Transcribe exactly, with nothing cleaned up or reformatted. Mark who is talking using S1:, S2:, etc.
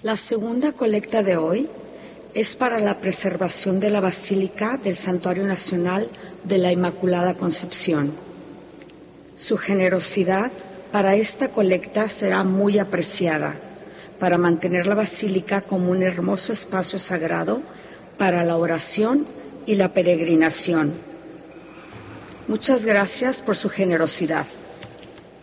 S1: La segunda colecta de hoy es para la preservación de la Basílica del Santuario Nacional de la Inmaculada Concepción. Su generosidad para esta colecta será muy apreciada para mantener la Basílica como un hermoso espacio sagrado para la oración y la peregrinación. Muchas gracias por su generosidad.